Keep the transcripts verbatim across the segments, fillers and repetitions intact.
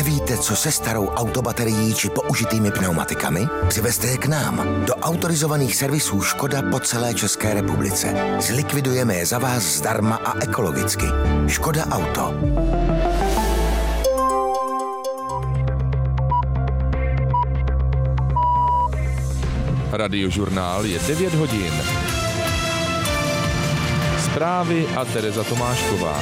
Nevíte, co se starou autobaterií či použitými pneumatikami? Přivezte je k nám, do autorizovaných servisů Škoda po celé České republice. Zlikvidujeme je za vás zdarma a ekologicky. Škoda Auto. Radiožurnál je devět hodin. Zprávy a Tereza Tomášková.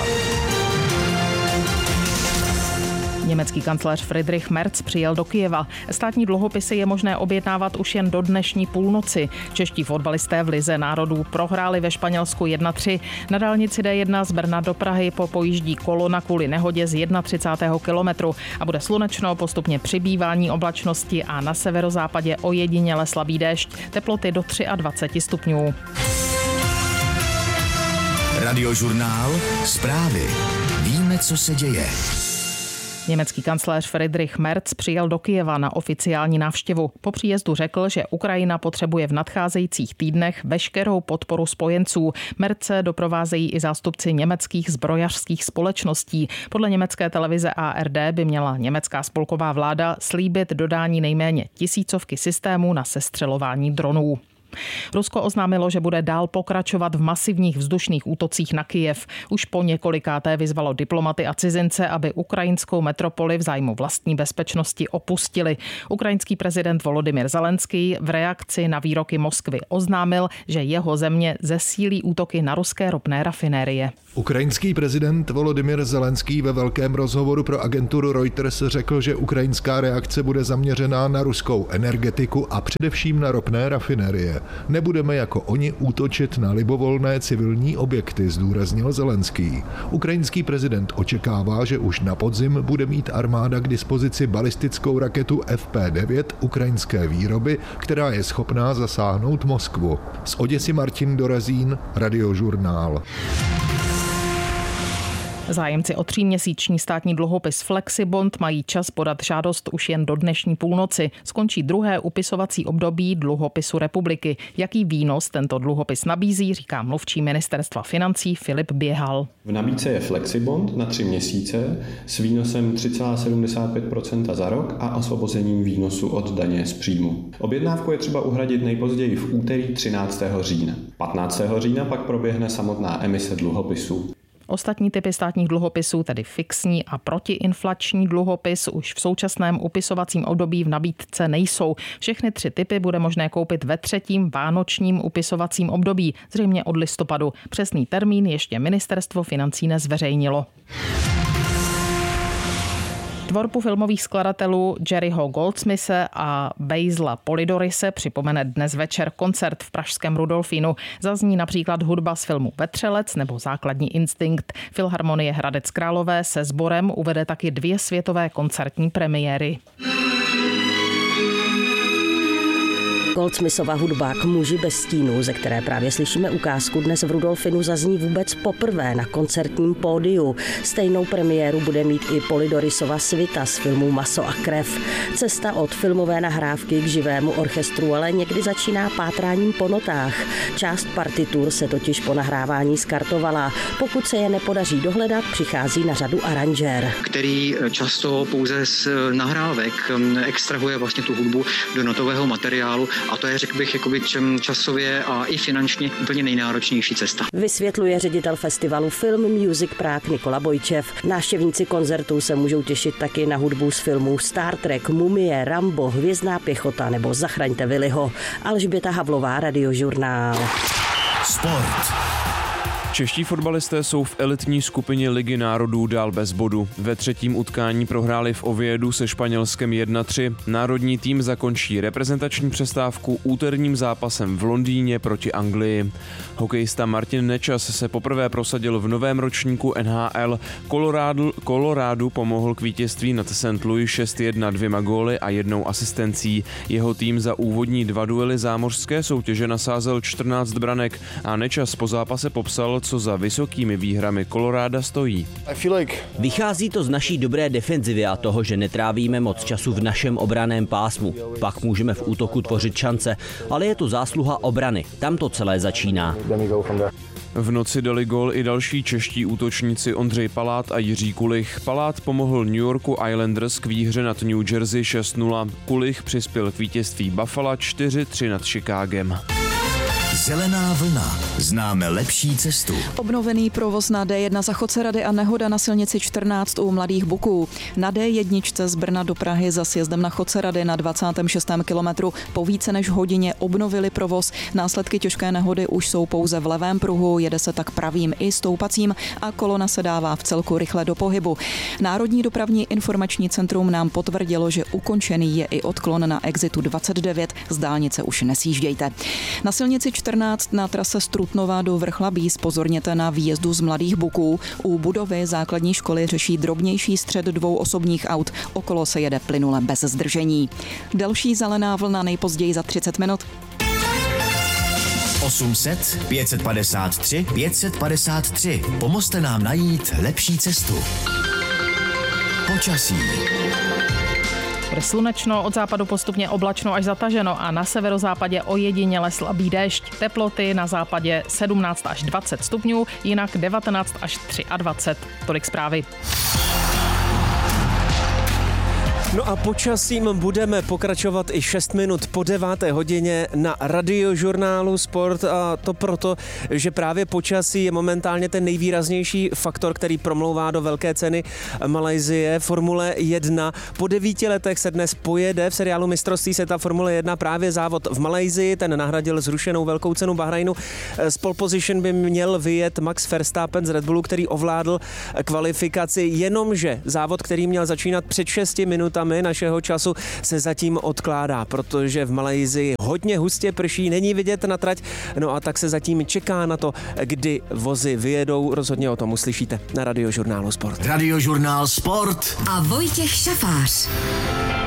Německý kancléř Friedrich Merz přijel do Kyjeva. Státní dluhopisy je možné objednávat už jen do dnešní půlnoci. Čeští fotbalisté v lize národů prohráli ve Španělsku jedna tři. Na dálnici D jedna z Brna do Prahy popojíždí kolona kvůli nehodě z třicátého prvního kilometru a bude slunečno, postupně přibývání oblačnosti a na severozápadě ojediněle slabý déšť. Teploty do dvacet tři stupňů. Radiožurnál. Zprávy. Víme, co se děje. Německý kancléř Friedrich Merz přijel do Kyjeva na oficiální návštěvu. Po příjezdu řekl, že Ukrajina potřebuje v nadcházejících týdnech veškerou podporu spojenců. Merze doprovázejí i zástupci německých zbrojařských společností. Podle německé televize A R D by měla německá spolková vláda slíbit dodání nejméně tisícovky systémů na sestřelování dronů. Rusko oznámilo, že bude dál pokračovat v masivních vzdušných útocích na Kyjev. Už po několikáté vyzvalo diplomaty a cizince, aby ukrajinskou metropoli v zájmu vlastní bezpečnosti opustili. Ukrajinský prezident Volodymyr Zelenský v reakci na výroky Moskvy oznámil, že jeho země zesílí útoky na ruské ropné rafinérie. Ukrajinský prezident Volodymyr Zelenský ve velkém rozhovoru pro agenturu Reuters řekl, že ukrajinská reakce bude zaměřená na ruskou energetiku a především na ropné rafinérie. Nebudeme jako oni útočit na libovolné civilní objekty, zdůraznil Zelenský. Ukrajinský prezident očekává, že už na podzim bude mít armáda k dispozici balistickou raketu F P devět ukrajinské výroby, která je schopná zasáhnout Moskvu. Z Oděsy Martin Dorazín, Radiožurnál. Zájemci o tříměsíční státní dluhopis Flexibond mají čas podat žádost už jen do dnešní půlnoci. Skončí druhé upisovací období dluhopisu republiky. Jaký výnos tento dluhopis nabízí, říká mluvčí ministerstva financí Filip Běhal. V nabídce je Flexibond na tři měsíce s výnosem tři celá sedmdesát pět procenta za rok a osvobozením výnosu od daně z příjmu. Objednávku je třeba uhradit nejpozději v úterý třináctého října. patnáctého října pak proběhne samotná emise dluhopisů. Ostatní typy státních dluhopisů, tedy fixní a protiinflační dluhopis, už v současném upisovacím období v nabídce nejsou. Všechny tři typy bude možné koupit ve třetím vánočním upisovacím období, zřejmě od listopadu. Přesný termín ještě ministerstvo financí nezveřejnilo. Tvorbu filmových skladatelů Jerryho Goldsmithe a Basilea Polidorise připomene dnes večer koncert v pražském Rudolfínu. Zazní například hudba z filmu Vetřelec nebo Základní instinkt. Filharmonie Hradec Králové se sborem uvede taky dvě světové koncertní premiéry. Goldsmithova hudba K muži bez stínu, ze které právě slyšíme ukázku, dnes v Rudolfinu zazní vůbec poprvé na koncertním pódiu. Stejnou premiéru bude mít i Polidorisova svita z filmu Maso a krev. Cesta od filmové nahrávky k živému orchestru ale někdy začíná pátráním po notách. Část partitur se totiž po nahrávání skartovala. Pokud se je nepodaří dohledat, přichází na řadu aranžér, který často pouze z nahrávek extrahuje vlastně tu hudbu do notového materiálu. A to je, řekl bych, jakoby časově a i finančně úplně nejnáročnější cesta. Vysvětluje ředitel festivalu Film Music Prague Nikola Bojčev. Návštěvníci koncertů se můžou těšit taky na hudbu z filmů Star Trek, Mumie, Rambo, Hvězdná pěchota nebo Zachraňte Willyho. Alžběta Havlová, Radiožurnál. Sport. Čeští fotbalisté jsou v elitní skupině Ligy národů dál bez bodu. Ve třetím utkání prohráli v Oviedu se Španělskem jedna tři. Národní tým zakončí reprezentační přestávku úterním zápasem v Londýně proti Anglii. Hokejista Martin Nečas se poprvé prosadil v novém ročníku N H L. Colorado, Colorado pomohl k vítězství nad Saint Louis šest jedna dvěma góly a jednou asistencí. Jeho tým za úvodní dva duely zámořské soutěže nasázel čtrnáct branek a Nečas po zápase popsal, co za vysokými výhrami Koloráda stojí. Vychází to z naší dobré defenzivy a toho, že netrávíme moc času v našem obranném pásmu. Pak můžeme v útoku tvořit šance, ale je to zásluha obrany. Tam to celé začíná. V noci dali gól i další čeští útočníci Ondřej Palát a Jiří Kulich. Palát pomohl New Yorku Islanders k výhře nad New Jersey šest nula. Kulich přispěl k vítězství Buffalo čtyři tři nad Chicagem. Zelená vlna. Známe lepší cestu. Obnovený provoz na D jedna za Chocerady a nehoda na silnici čtrnáct u Mladých Buků. Na D jedna z Brna do Prahy za sjezdem na Chocerady na dvacátém šestém kilometru po více než hodině obnovili provoz. Následky těžké nehody už jsou pouze v levém pruhu, jede se tak pravým i stoupacím a kolona se dává v celku rychle do pohybu. Národní dopravní informační centrum nám potvrdilo, že ukončený je i odklon na exitu dvacet devět, z dálnice už nesjíždějte. Na silnici čtrnáct na trase Strutnova do Vrchlabí zpozorněte na výjezdu z Mladých Buků. U budovy základní školy řeší drobnější střet dvou osobních aut. Okolo se jede plynule bez zdržení. Další zelená vlna nejpozději za třicet minut. osm set pět set padesát tři pět set padesát tři. Pomozte nám najít lepší cestu. Počasí. Bude slunečno, od západu postupně oblačno až zataženo a na severozápadě ojediněle slabý déšť. Teploty na západě sedmnáct až dvacet stupňů, jinak devatenáct až dvacet tři. Tolik zprávy. No a počasím budeme pokračovat i šest minut po deváté hodině na Radiožurnálu Sport, a to proto, že právě počasí je momentálně ten nejvýraznější faktor, který promlouvá do velké ceny Malajsie. Formule jedna. Po devíti letech se dnes pojede v seriálu mistrovství světa Formule jedna právě závod v Malajsii. Ten nahradil zrušenou velkou cenu Bahrajnu. Z pole position by měl vyjet Max Verstappen z Red Bullu, který ovládl kvalifikaci, jenomže závod, který měl začínat před šesti minutami našeho času, se zatím odkládá, protože v Malajsii hodně hustě prší, není vidět na trať, no a tak se zatím čeká na to, kdy vozy vyjedou. Rozhodně o tom uslyšíte na Radiožurnálu Sport. Radiožurnál Sport a Vojtěch Šafář.